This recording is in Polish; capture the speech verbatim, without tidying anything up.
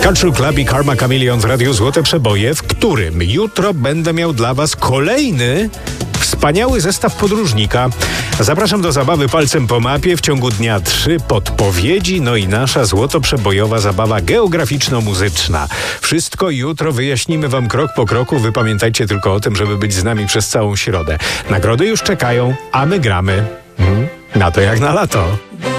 Culture Club i Karma Chameleon w Radiu Złote Przeboje, w którym jutro będę miał dla Was kolejny wspaniały zestaw podróżnika. Zapraszam do zabawy palcem po mapie. W ciągu dnia trzy podpowiedzi, no i nasza złotoprzebojowa zabawa geograficzno-muzyczna. Wszystko jutro wyjaśnimy Wam krok po kroku. Wy pamiętajcie tylko o tym, żeby być z nami przez całą środę. Nagrody już czekają, a my gramy. Hmm? Na to jak na lato.